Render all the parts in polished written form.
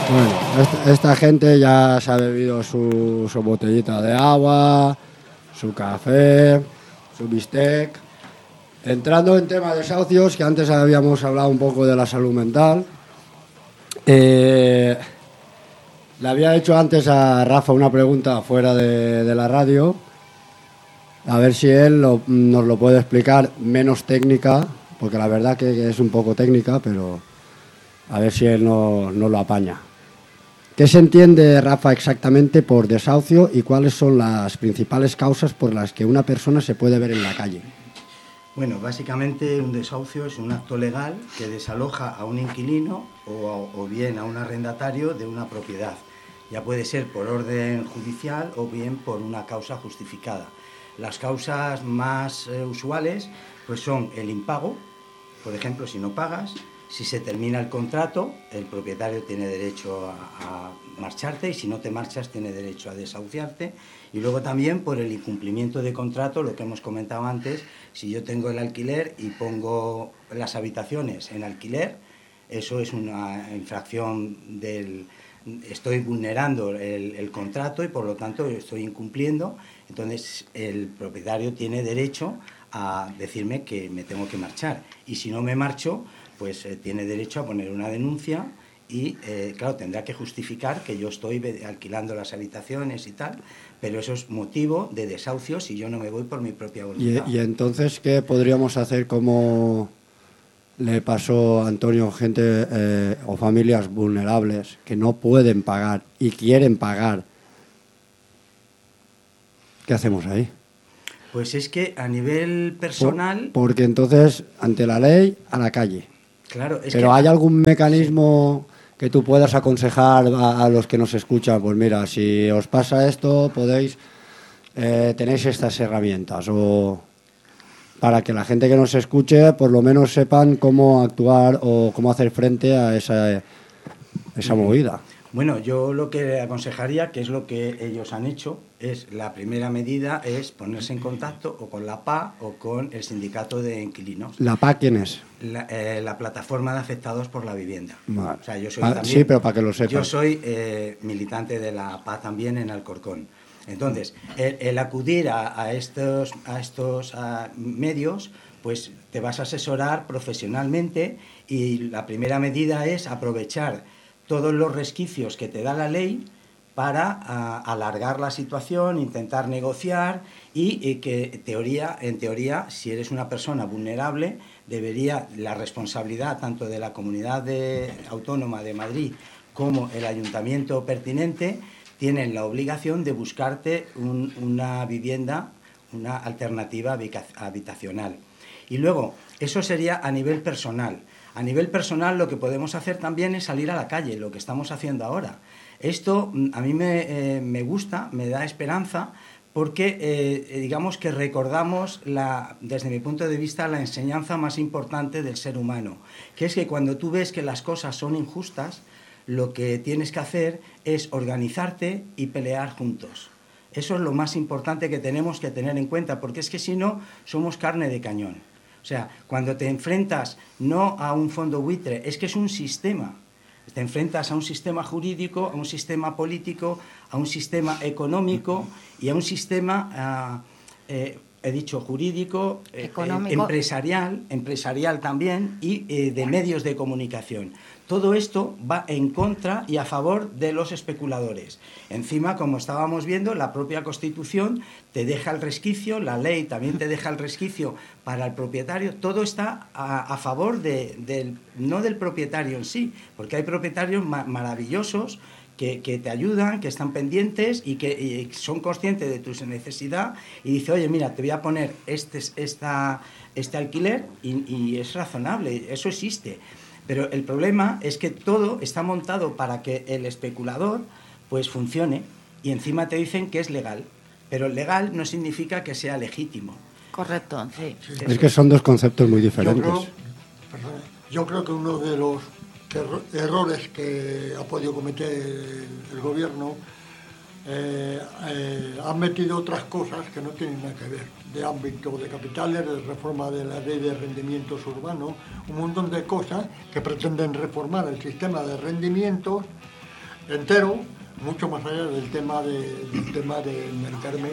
Bueno, esta gente ya se ha bebido su botellita de agua, su café, su bistec. Entrando en tema de desahucios, que antes habíamos hablado un poco de la salud mental, le había hecho antes a Rafa una pregunta fuera de la radio, a ver si él nos lo puede explicar menos técnica, porque la verdad que es un poco técnica, pero a ver si él no lo apaña. ¿Qué se entiende, Rafa, exactamente por desahucio y cuáles son las principales causas por las que una persona se puede ver en la calle? Bueno, básicamente un desahucio es un acto legal que desaloja a un inquilino o bien a un arrendatario de una propiedad. Ya puede ser por orden judicial o bien por una causa justificada. Las causas más usuales pues son el impago, por ejemplo, si no pagas. Si se termina el contrato, el propietario tiene derecho a marcharte y si no te marchas tiene derecho a desahuciarte. Y luego también por el incumplimiento de contrato, lo que hemos comentado antes, si yo tengo el alquiler y pongo las habitaciones en alquiler, eso es una infracción estoy vulnerando el contrato y por lo tanto estoy incumpliendo. Entonces el propietario tiene derecho a decirme que me tengo que marchar. Y si no me marcho, pues tiene derecho a poner una denuncia y, claro, tendrá que justificar que yo estoy alquilando las habitaciones y tal, pero eso es motivo de desahucio si yo no me voy por mi propia voluntad. Y entonces, ¿qué podríamos hacer como le pasó a Antonio, gente o familias vulnerables que no pueden pagar y quieren pagar? ¿Qué hacemos ahí? Pues es que a nivel personal... Porque entonces, ante la ley, a la calle. Claro, ¿Pero hay algún mecanismo que tú puedas aconsejar a los que nos escuchan? Pues mira, si os pasa esto, tenéis estas herramientas, o para que la gente que nos escuche por lo menos sepan cómo actuar o cómo hacer frente a esa movida. Bueno, yo lo que aconsejaría, que es lo que ellos han hecho, la primera medida es ponerse en contacto o con la PA o con el sindicato de inquilinos. ¿La PA quién es? La plataforma de afectados por la vivienda. Vale. O sea, yo soy también, sí, pero para que lo sepan. Yo soy militante de la PA también en Alcorcón. Entonces, el acudir a estos medios, pues te vas a asesorar profesionalmente y la primera medida es aprovechar todos los resquicios que te da la ley para alargar la situación, intentar negociar y que en teoría, si eres una persona vulnerable, debería la responsabilidad tanto de la Comunidad Autónoma de Madrid como el ayuntamiento pertinente tienen la obligación de buscarte una vivienda, una alternativa habitacional. Y luego, eso sería a nivel personal. A nivel personal lo que podemos hacer también es salir a la calle, lo que estamos haciendo ahora. Esto a mí me gusta, me da esperanza, porque digamos que recordamos, desde mi punto de vista, la enseñanza más importante del ser humano, que es que cuando tú ves que las cosas son injustas, lo que tienes que hacer es organizarte y pelear juntos. Eso es lo más importante que tenemos que tener en cuenta, porque es que si no, somos carne de cañón. O sea, cuando te enfrentas no a un fondo buitre, es que es un sistema. Te enfrentas a un sistema jurídico, a un sistema político, a un sistema económico y a un sistema, he dicho, jurídico, empresarial también y de medios de comunicación. Todo esto va en contra y a favor de los especuladores. Encima, como estábamos viendo, la propia Constitución te deja el resquicio, la ley también te deja el resquicio para el propietario. Todo está a favor no del propietario en sí, porque hay propietarios maravillosos que te ayudan, que están pendientes y que son conscientes de tu necesidad y dice, oye, mira, te voy a poner este alquiler y es razonable, eso existe. Pero el problema es que todo está montado para que el especulador pues funcione y encima te dicen que es legal, pero legal no significa que sea legítimo. Correcto, sí. Es que son dos conceptos muy diferentes. Yo creo que uno de los errores que ha podido cometer el gobierno han metido otras cosas que no tienen nada que ver, de ámbito de capitales, de reforma de la ley de rendimientos urbanos, un montón de cosas que pretenden reformar el sistema de rendimientos entero, mucho más allá del tema del Carmen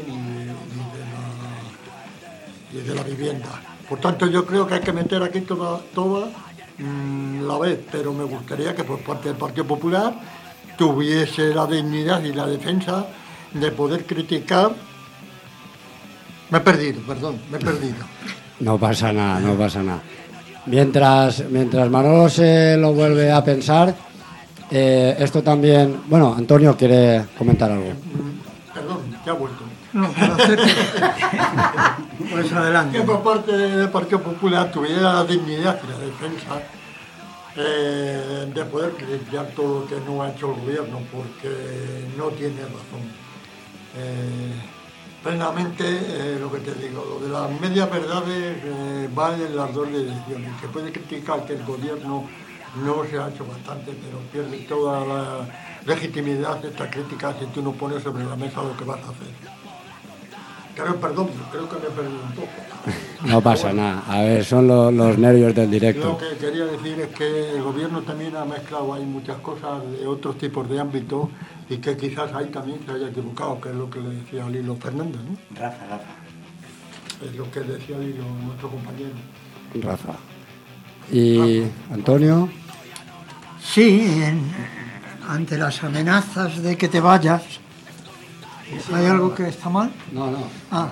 y de la vivienda. Por tanto, yo creo que hay que meter aquí toda la vez, pero me gustaría que por parte del Partido Popular tuviese la dignidad y la defensa de poder criticar. Me he perdido. No pasa nada. Mientras Manolo se lo vuelve a pensar, esto también... Bueno, Antonio quiere comentar algo. Perdón, ya he vuelto. No, para hacer... Pues adelante. Que por parte del Partido Popular tuviera la dignidad y la defensa de poder criticar todo lo que no ha hecho el gobierno, porque no tiene razón. Plenamente lo que te digo, lo de las medias verdades va en las dos direcciones. Se puede criticar que el gobierno no se ha hecho bastante, pero pierde toda la legitimidad de esta crítica si tú no pones sobre la mesa lo que vas a hacer. Creo que me he perdido un poco. No pasa nada. A ver, son los nervios del directo. Lo que quería decir es que el gobierno también ha mezclado ahí muchas cosas de otros tipos de ámbitos y que quizás ahí también se haya equivocado, que es lo que le decía Lilo Fernández, ¿no? Rafa. Es lo que decía Lilo, nuestro compañero. Rafa. ¿Y Antonio? Sí, ante las amenazas de que te vayas, ¿hay algo que está mal? No. Ah,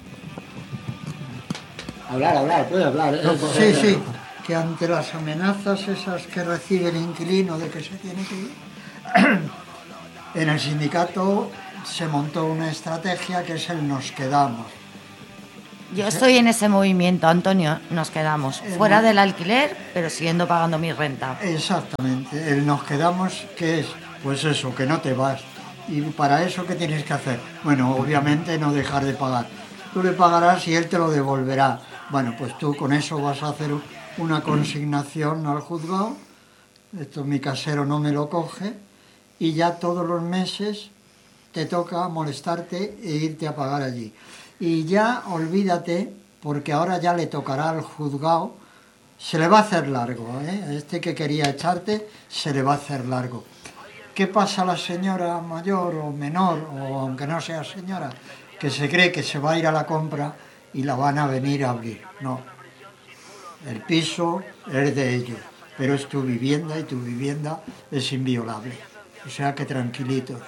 Hablar, puede hablar. sí, que ante las amenazas esas que recibe el inquilino de que se tiene que ir, en el sindicato se montó una estrategia que es el nos quedamos. Yo estoy en ese movimiento, Antonio, nos quedamos fuera del alquiler, pero siguiendo pagando mi renta. Exactamente, el nos quedamos, ¿qué es? Pues eso, que no te vas. ¿Y para eso qué tienes que hacer? Bueno, obviamente no dejar de pagar. Tú le pagarás y él te lo devolverá. Bueno, pues tú con eso vas a hacer una consignación al juzgado. Esto mi casero no me lo coge. Y ya todos los meses te toca molestarte e irte a pagar allí. Y ya olvídate, porque ahora ya le tocará al juzgado. Se le va a hacer largo, ¿eh? Este que quería echarte, se le va a hacer largo. ¿Qué pasa a la señora mayor o menor, o aunque no sea señora, que se cree que se va a ir a la compra y la van a venir a abrir? No. El piso es de ellos, pero es tu vivienda y tu vivienda es inviolable. O sea que tranquilitos.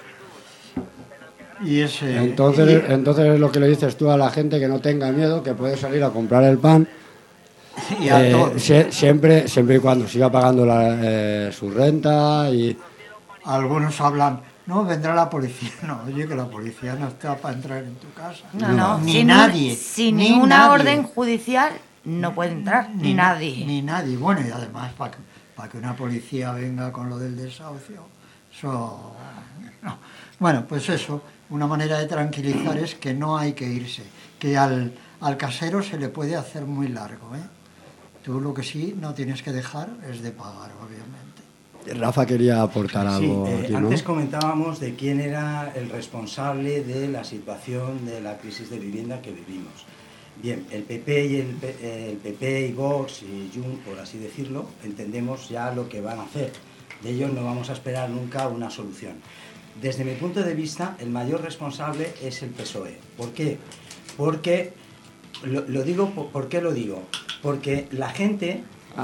Y Entonces es lo que le dices tú a la gente, que no tenga miedo, que puede salir a comprar el pan. Y a todos. Siempre y cuando siga pagando su renta y... Algunos hablan, no, vendrá la policía. No, oye, que la policía no está para entrar en tu casa. No. Ni nadie. Sin ni ninguna nadie. orden judicial no puede entrar, ni nadie. Ni nadie. Bueno, y además, para que una policía venga con lo del desahucio, eso... No. Bueno, pues eso, una manera de tranquilizar es que no hay que irse, que al casero se le puede hacer muy largo, ¿eh? Tú lo que sí no tienes que dejar es de pagar, obviamente. Rafa quería aportar algo aquí, ¿no? Antes comentábamos de quién era el responsable de la situación de la crisis de vivienda que vivimos. Bien, el PP y Vox y Junts, por así decirlo, entendemos ya lo que van a hacer. De ellos no vamos a esperar nunca una solución. Desde mi punto de vista, el mayor responsable es el PSOE. ¿Por qué? Porque lo digo. ¿Por qué lo digo? Porque la gente...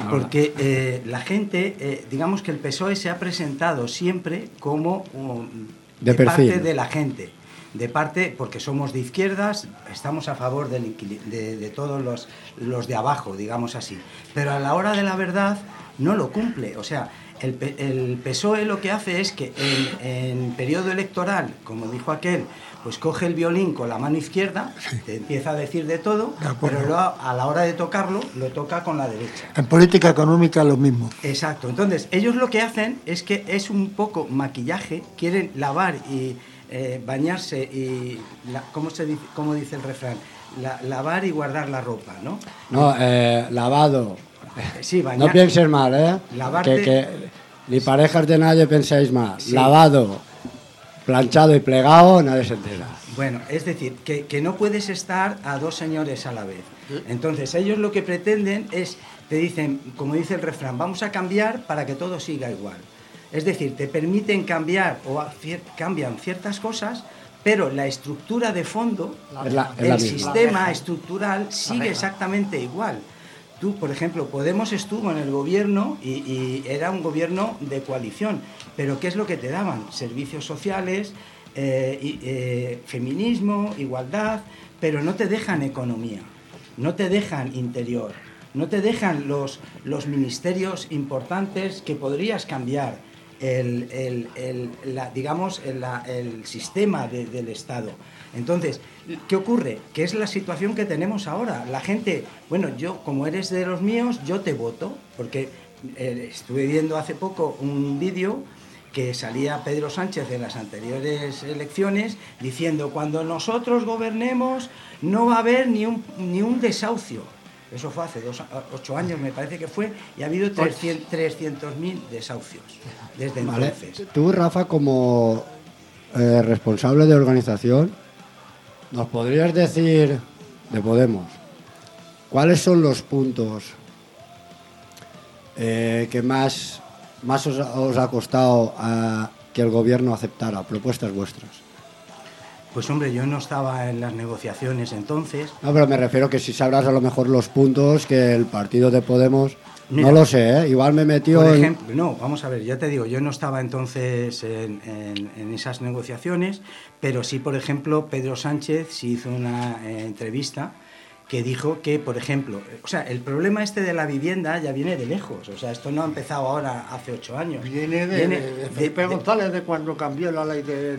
digamos que el PSOE se ha presentado siempre como de parte de la gente, de parte, porque somos de izquierdas, estamos a favor de todos los de abajo, digamos así, pero a la hora de la verdad no lo cumple. O sea, el PSOE lo que hace es que en periodo electoral, como dijo aquel, pues coge el violín con la mano izquierda, te empieza a decir de todo, pero luego, a la hora de tocarlo, lo toca con la derecha. En política económica lo mismo. Exacto. Entonces, ellos lo que hacen es que es un poco maquillaje, quieren lavar y bañarse y... ¿cómo dice el refrán? Lavar y guardar la ropa, ¿no? No, lavado. Sí, bañar. No pienses mal, ¿eh? Lavarte... Que ni parejas de nadie pensáis mal. Sí. Lavado, planchado y plegado, nadie se entera. Bueno, es decir, que no puedes estar a dos señores a la vez. Entonces, ellos lo que pretenden es, te dicen, como dice el refrán, vamos a cambiar para que todo siga igual. Es decir, te permiten cambiar cambian ciertas cosas, pero la estructura de fondo, Es la el misma. sistema estructural sigue exactamente igual. Tú, por ejemplo, Podemos estuvo en el gobierno y era un gobierno de coalición, pero ¿qué es lo que te daban? Servicios sociales, feminismo, igualdad, pero no te dejan economía, no te dejan interior, no te dejan los ministerios importantes que podrías cambiar el sistema del Estado. Entonces, ¿qué ocurre? Que es la situación que tenemos ahora. La gente, bueno, yo, como eres de los míos, yo te voto, porque estuve viendo hace poco un vídeo que salía Pedro Sánchez en las anteriores elecciones diciendo: cuando nosotros gobernemos no va a haber ni un desahucio. Eso fue hace 8 años, me parece que fue, y ha habido 300.000 desahucios desde entonces. Vale. Tú, Rafa, como responsable de organización, ¿nos podrías decir, de Podemos, cuáles son los puntos que más os ha costado que el gobierno aceptara, propuestas vuestras? Pues hombre, yo no estaba en las negociaciones entonces. No, pero me refiero que si sabrás a lo mejor los puntos que el partido de Podemos... Mira, no lo sé, ¿eh? Igual me metió por ejemplo, no, vamos a ver, ya te digo, yo no estaba entonces en esas negociaciones, pero sí, por ejemplo, Pedro Sánchez sí hizo una entrevista que dijo que, por ejemplo, o sea, el problema este de la vivienda ya viene de lejos, o sea, esto no ha empezado ahora hace 8 años. Viene de Felipe González, de cuando cambió la ley de